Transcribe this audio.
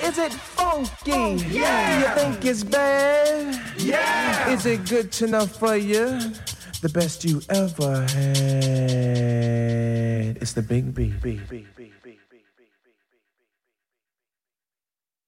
Is it funky? Oh, yeah. Do you think it's bad? Yeah. Is it good enough for you? The best you ever had. It's the Big B.